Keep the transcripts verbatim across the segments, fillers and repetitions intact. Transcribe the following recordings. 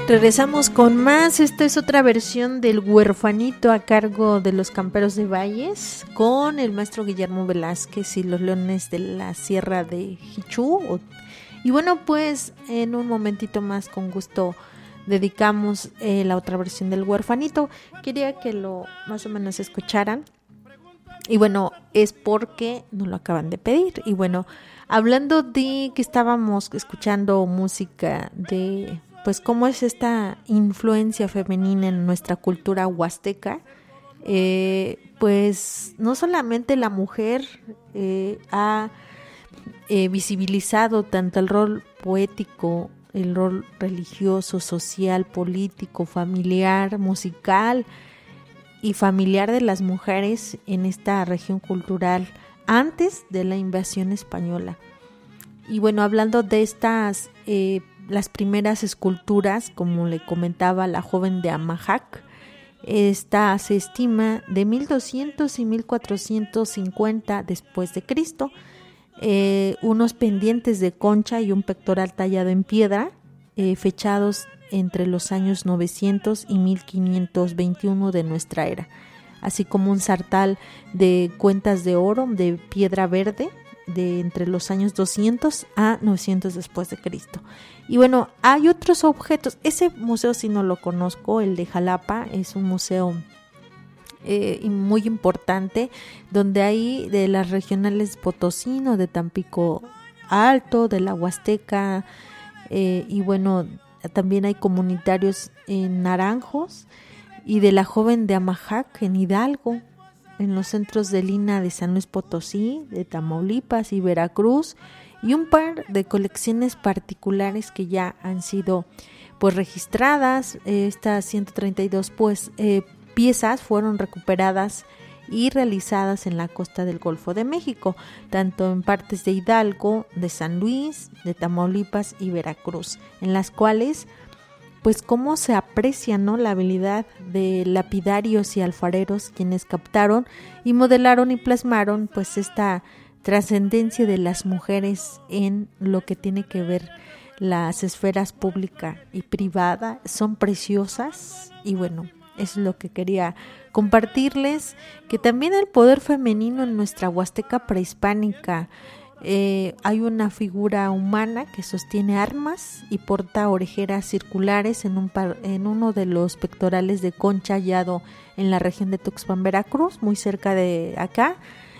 Regresamos con más. Esta es otra versión del Huerfanito a cargo de los Camperos de Valles con el maestro Guillermo Velázquez y los Leones de la Sierra de Jichú. Y bueno, pues en un momentito más, con gusto, dedicamos eh, la otra versión del Huerfanito. Quería que lo más o menos escucharan. Y bueno, es porque nos lo acaban de pedir. Y bueno, hablando de que estábamos escuchando música de, pues, cómo es esta influencia femenina en nuestra cultura huasteca, eh, pues no solamente la mujer eh, ha eh, visibilizado tanto el rol poético, el rol religioso, social, político, familiar, musical y familiar de las mujeres en esta región cultural antes de la invasión española. Y bueno, hablando de estas, eh, las primeras esculturas, como le comentaba, la joven de Amajac, esta se estima de mil doscientos y mil cuatrocientos cincuenta después de Cristo, eh, unos pendientes de concha y un pectoral tallado en piedra, eh, fechados entre los años novecientos y mil quinientos veintiuno de nuestra era, así como un sartal de cuentas de oro de piedra verde de entre los años doscientos a novecientos después de Cristo. Y bueno, hay otros objetos. Ese museo sí no lo conozco, el de Jalapa, es un museo eh, muy importante, donde hay de las regionales Potosino, de Tampico Alto, de la Huasteca, eh, y bueno, también hay comunitarios en Naranjos y de la joven de Amajac en Hidalgo, en los centros de Lina de San Luis Potosí, de Tamaulipas y Veracruz, y un par de colecciones particulares que ya han sido pues registradas. Estas ciento treinta y dos pues eh, piezas fueron recuperadas y realizadas en la costa del Golfo de México, tanto en partes de Hidalgo, de San Luis, de Tamaulipas y Veracruz, en las cuales pues cómo se aprecia, ¿no?, la habilidad de lapidarios y alfareros, quienes captaron y modelaron y plasmaron pues esta trascendencia de las mujeres en lo que tiene que ver las esferas pública y privada. Son preciosas y bueno, es lo que quería compartirles, que también el poder femenino en nuestra Huasteca prehispánica. Eh, hay una figura humana que sostiene armas y porta orejeras circulares en, un par, en uno de los pectorales de concha hallado en la región de Tuxpan, Veracruz, muy cerca de acá,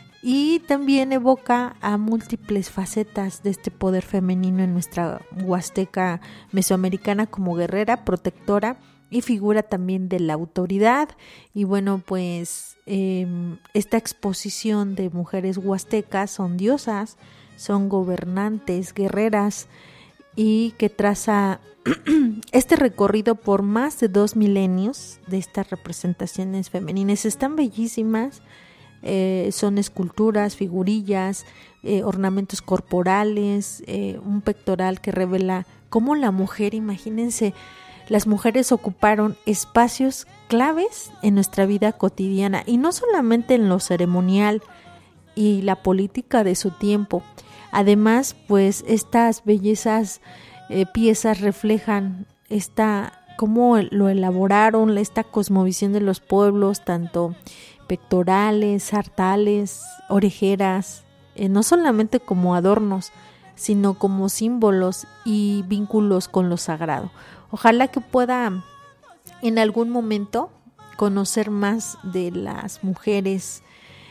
y también evoca a múltiples facetas de este poder femenino en nuestra Huasteca mesoamericana, como guerrera, protectora y figura también de la autoridad. Y bueno, pues eh, esta exposición de mujeres huastecas son diosas, son gobernantes, guerreras, y que traza este recorrido por más de dos milenios de estas representaciones femeninas. Están bellísimas, eh, son esculturas, figurillas, eh, ornamentos corporales, eh, un pectoral que revela cómo la mujer, imagínense, las mujeres ocuparon espacios claves en nuestra vida cotidiana, y no solamente en lo ceremonial y la política de su tiempo. Además, pues estas bellezas eh, piezas reflejan esta cómo lo elaboraron, esta cosmovisión de los pueblos, tanto pectorales, sartales, orejeras, eh, no solamente como adornos, sino como símbolos y vínculos con lo sagrado. Ojalá que pueda en algún momento conocer más de las mujeres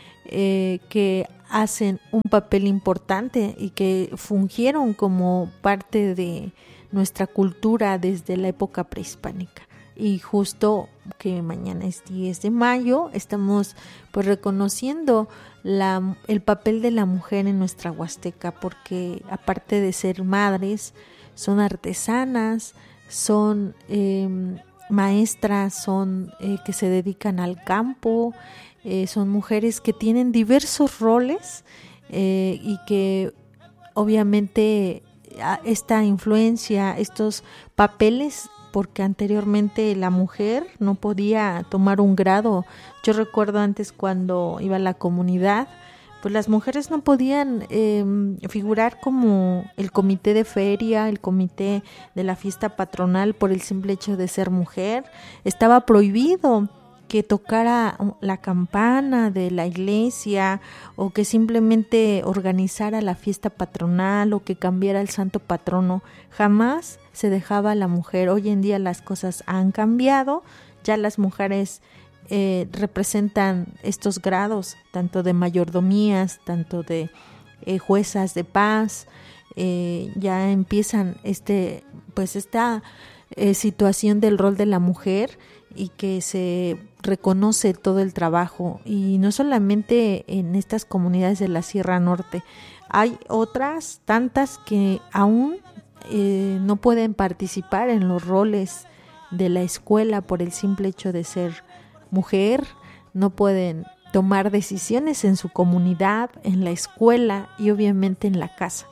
eh, que hacen un papel importante y que fungieron como parte de nuestra cultura desde la época prehispánica. Y justo que mañana es diez de mayo, estamos pues reconociendo la, el papel de la mujer en nuestra Huasteca, porque aparte de ser madres, son artesanas, son eh, maestras, son eh, que se dedican al campo, eh, son mujeres que tienen diversos roles eh, y que obviamente esta influencia, estos papeles, porque anteriormente la mujer no podía tomar un grado. Yo recuerdo antes cuando iba a la comunidad, pues las mujeres no podían eh, figurar como el comité de feria, el comité de la fiesta patronal por el simple hecho de ser mujer. Estaba prohibido que tocara la campana de la iglesia o que simplemente organizara la fiesta patronal o que cambiara el santo patrono. Jamás se dejaba a la mujer. Hoy en día las cosas han cambiado, ya las mujeres eh, representan estos grados, tanto de mayordomías, tanto de eh, juezas de paz, eh, ya empiezan este, pues esta eh, situación del rol de la mujer y que se reconoce todo el trabajo, y no solamente en estas comunidades de la Sierra Norte, hay otras tantas que aún eh, no pueden participar en los roles de la escuela por el simple hecho de ser mujer, no pueden tomar decisiones en su comunidad, en la escuela y obviamente en la casa.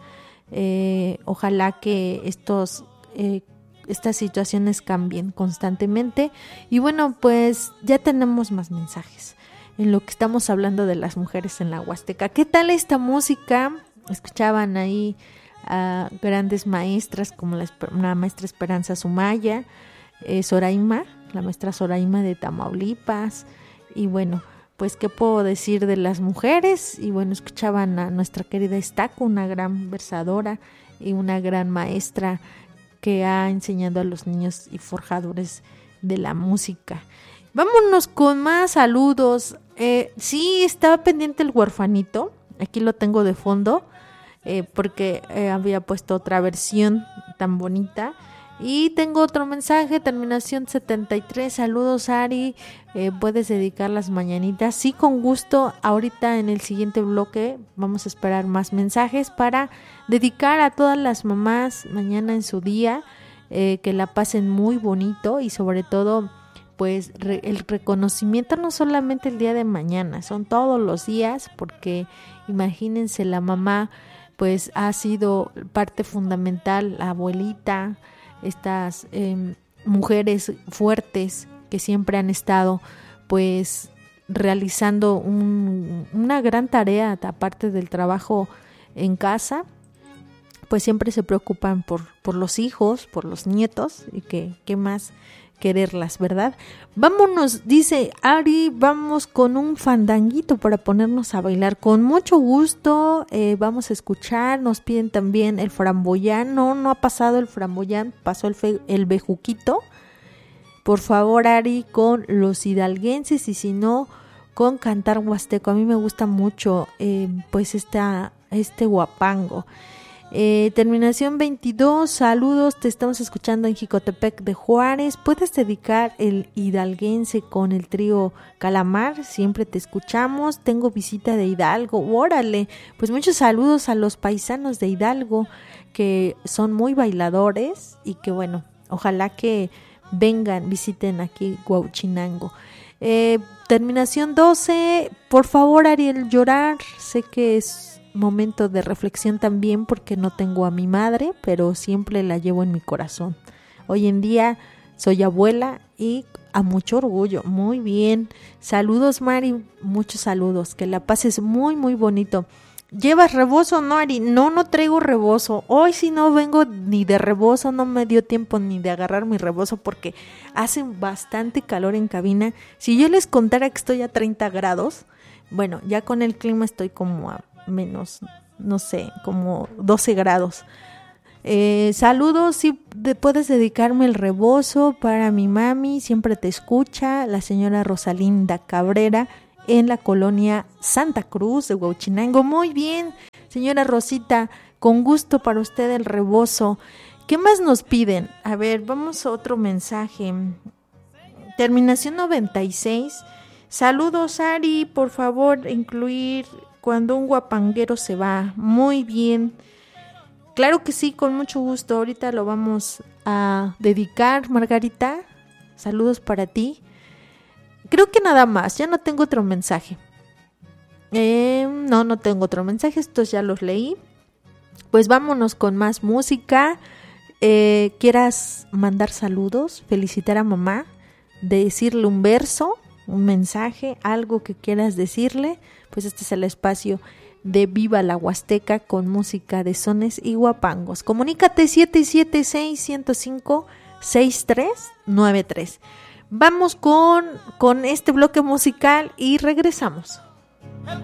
Eh, ojalá que estos eh, estas situaciones cambien constantemente. Y bueno, pues ya tenemos más mensajes en lo que estamos hablando de las mujeres en la Huasteca. ¿Qué tal esta música? Escuchaban ahí a grandes maestras como la, la maestra Esperanza Sumaya, eh, Soraima, la maestra Soraima de Tamaulipas. Y bueno, pues qué puedo decir de las mujeres. Y bueno, escuchaban a nuestra querida Estaco, una gran versadora y una gran maestra que ha enseñado a los niños y forjadores de la música. Vámonos con más saludos. Eh, sí, estaba pendiente el huerfanito. Aquí lo tengo de fondo eh, porque eh, había puesto otra versión tan bonita. Y tengo otro mensaje, terminación setenta y tres. Saludos, Ari. Eh, puedes dedicar las mañanitas. Sí, con gusto. Ahorita en el siguiente bloque vamos a esperar más mensajes para dedicar a todas las mamás mañana en su día. Eh, que la pasen muy bonito y sobre todo pues re- el reconocimiento no solamente el día de mañana, son todos los días, porque imagínense, la mamá pues ha sido parte fundamental, la abuelita, estas eh, mujeres fuertes que siempre han estado pues realizando un, una gran tarea aparte del trabajo en casa, pues siempre se preocupan por, por los hijos, por los nietos, y que qué más quererlas, ¿verdad? Vámonos, dice Ari, vamos con un fandanguito para ponernos a bailar. Con mucho gusto, eh, vamos a escuchar. Nos piden también el framboyán. No, no ha pasado el framboyán, pasó el, fe, el bejuquito. Por favor, Ari, con los hidalguenses, y si no, con cantar huasteco. A mí me gusta mucho eh, pues esta, este huapango. Eh, terminación veintidós, saludos, te estamos escuchando en Jicotepec de Juárez. Puedes dedicar el hidalguense con el trío Calamar, siempre te escuchamos. Tengo visita de Hidalgo, órale, pues muchos saludos a los paisanos de Hidalgo que son muy bailadores y que bueno, ojalá que vengan, visiten aquí Huauchinango. Eh, terminación doce, por favor, Ariel, llorar, sé que es momento de reflexión también porque no tengo a mi madre, pero siempre la llevo en mi corazón. Hoy en día soy abuela y a mucho orgullo. Muy bien, saludos, Mari, muchos saludos, que la pases muy muy bonito. ¿Llevas rebozo, no, Ari? No, no traigo rebozo. Hoy sí no vengo ni de rebozo, no me dio tiempo ni de agarrar mi rebozo porque hace bastante calor en cabina. Si yo les contara que estoy a treinta grados, bueno, ya con el clima estoy como a menos, no sé, como doce grados. Eh, saludos, si sí, puedes dedicarme el rebozo para mi mami, siempre te escucha, la señora Rosalinda Cabrera, en la colonia Santa Cruz de Huauchinango. Muy bien, señora Rosita, con gusto para usted el rebozo. ¿Qué más nos piden? A ver, vamos a otro mensaje. Terminación noventa y seis. Saludos, Ari, por favor, incluir cuando un guapanguero se va. Muy bien. Claro que sí, con mucho gusto. Ahorita lo vamos a dedicar, Margarita. Saludos para ti. Creo que nada más, ya no tengo otro mensaje. Eh, no, no tengo otro mensaje, estos ya los leí. Pues vámonos con más música. Eh, ¿Quieras mandar saludos, felicitar a mamá, decirle un verso? un mensaje, algo que quieras decirle, pues este es el espacio de Viva la Huasteca con música de sones y guapangos. Comunícate siete siete seis, uno cero cinco, seis tres nueve tres. Vamos con, con este bloque musical y regresamos.